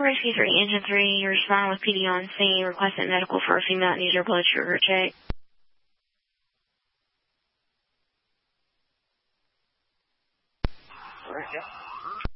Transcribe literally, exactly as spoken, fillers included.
Rescue three, Engine three, you're responding with P D on scene, requesting medical for a female that needs your blood sugar check. Alright, yeah.